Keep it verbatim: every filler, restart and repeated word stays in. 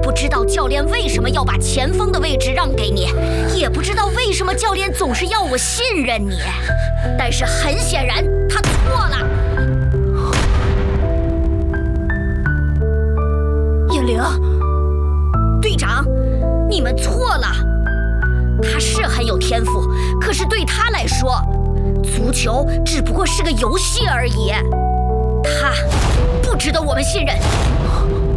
不知道教练为什么要把前锋的位置让给你，也不知道为什么教练总是要我信任你。但是很显然，他错了。叶灵，队长，你们错了。他是很有天赋，可是对他来说，足球只不过是个游戏而已。他不值得我们信任。